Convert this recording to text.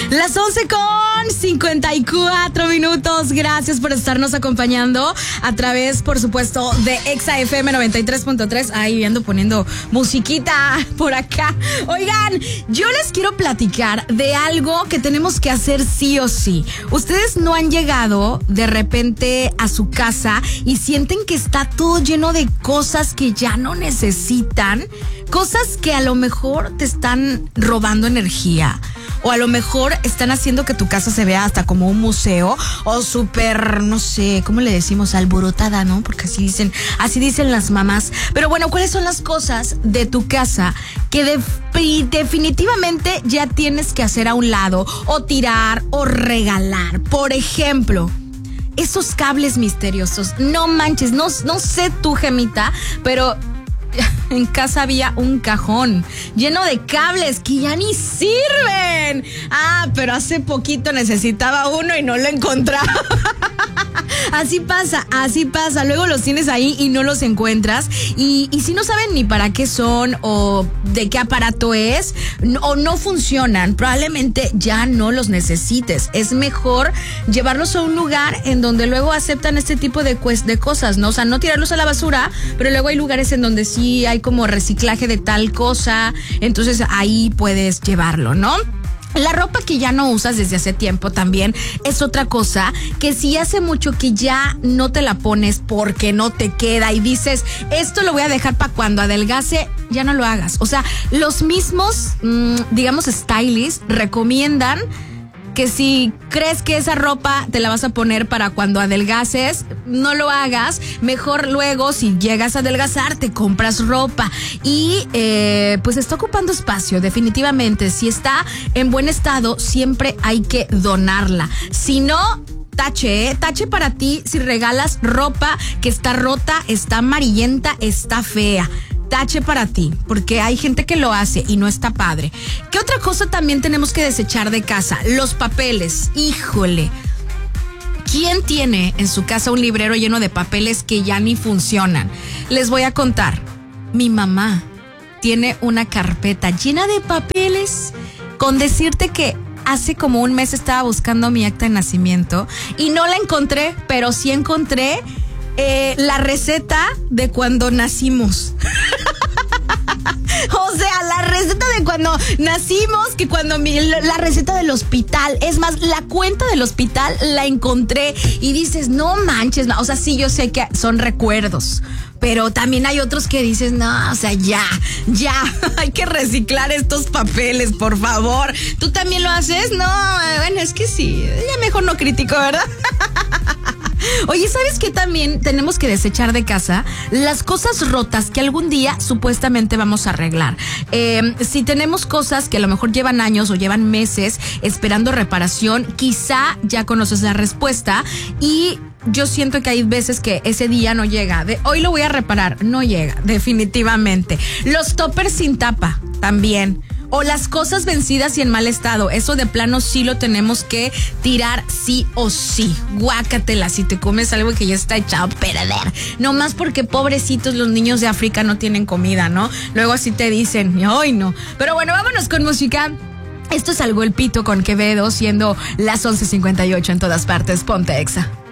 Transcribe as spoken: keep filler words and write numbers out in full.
Las once con cincuenta y cuatro minutos. Gracias por estarnos acompañando a través, por supuesto, de Exa F M noventa y tres punto tres. Ahí ando poniendo musiquita por acá. Oigan, yo les quiero platicar de algo que tenemos que hacer sí o sí. Ustedes no han llegado de repente a su casa y sienten que está todo lleno de cosas que ya no necesitan. Cosas que a lo mejor te están robando energía. O a lo mejor están haciendo que tu casa se vea hasta como un museo o súper, no sé, ¿cómo le decimos? Alborotada, ¿no? Porque así dicen, así dicen las mamás. Pero bueno, ¿cuáles son las cosas de tu casa que de, definitivamente ya tienes que hacer a un lado o tirar o regalar? Por ejemplo, esos cables misteriosos. No manches, no, no sé tú, Gemita, pero en casa había un cajón lleno de cables que ya ni sirven. Ah, pero hace poquito necesitaba uno y no lo encontraba. Así pasa, así pasa. Luego los tienes ahí y no los encuentras. Y, y si no saben ni para qué son o de qué aparato es o no funcionan, probablemente ya no los necesites. Es mejor llevarlos a un lugar en donde luego aceptan este tipo de, de cosas, ¿no? O sea, no tirarlos a la basura, pero luego hay lugares en donde sí hay como reciclaje de tal cosa. Entonces ahí puedes llevarlo, ¿no? La ropa que ya no usas desde hace tiempo también es otra cosa que si hace mucho que ya no te la pones porque no te queda y dices, esto lo voy a dejar para cuando adelgace, ya no lo hagas. O sea, los mismos, mmm, digamos, stylists recomiendan que si crees que esa ropa te la vas a poner para cuando adelgaces, no lo hagas. Mejor luego, si llegas a adelgazar, te compras ropa. Y eh, pues está ocupando espacio, definitivamente. Si está en buen estado, siempre hay que donarla. Si no, tache, ¿eh? Tache para ti si regalas ropa que está rota, está amarillenta, está fea. Tache para ti, porque hay gente que lo hace y no está padre. ¿Qué otra cosa también tenemos que desechar de casa? Los papeles. Híjole. ¿Quién tiene en su casa un librero lleno de papeles que ya ni funcionan? Les voy a contar. Mi mamá tiene una carpeta llena de papeles. Con decirte que hace como un mes estaba buscando mi acta de nacimiento y no la encontré, pero sí encontré Eh, la receta de cuando nacimos. O sea, la receta de cuando nacimos, que cuando mi, la receta del hospital, es más, la cuenta del hospital la encontré y dices, no manches, no. O sea, sí, yo sé que son recuerdos, pero también hay otros que dices, no, o sea, ya, ya, hay que reciclar estos papeles, por favor. ¿Tú también lo haces? No, bueno, es que sí, ya mejor no critico, ¿verdad? Oye, ¿sabes qué también tenemos que desechar de casa? Las cosas rotas que algún día supuestamente vamos a arreglar. Eh, si tenemos cosas que a lo mejor llevan años o llevan meses esperando reparación, quizá ya conoces la respuesta y yo siento que hay veces que ese día no llega. De hoy lo voy a reparar, no llega, definitivamente. Los toppers sin tapa, también. O las cosas vencidas y en mal estado. Eso de plano sí lo tenemos que tirar sí o sí. Guácatela si te comes algo que ya está echado a perder. No más porque pobrecitos los niños de África no tienen comida, ¿no? Luego así te dicen, ¡ay no! Pero bueno, vámonos con música. Esto es Algo el Pito con Quevedo, siendo las once cincuenta y ocho en todas partes. Ponte Exa.